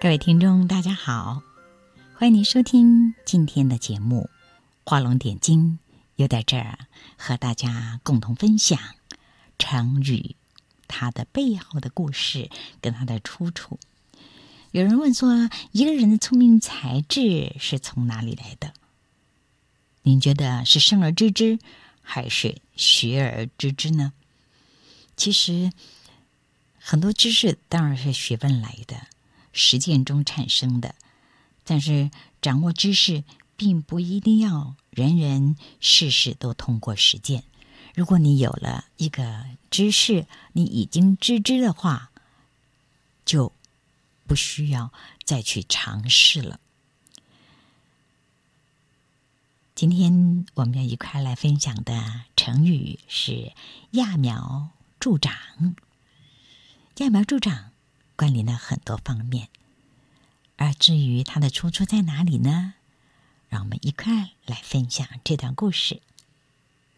各位听众大家好，欢迎您收听今天的节目画龙点睛，又在这儿和大家共同分享成语它的背后的故事跟它的出处。有人问说，一个人的聪明才智是从哪里来的？您觉得是生而知之还是学而知之呢？其实很多知识当然是学问来的，实践中产生的，但是掌握知识并不一定要人人事事都通过实践。如果你有了一个知识，你已经知之的话，就不需要再去尝试了。今天我们要一块来分享的成语是揠苗助长。揠苗助长关联了很多方面，而至于它的出处在哪里呢？让我们一块来分享这段故事。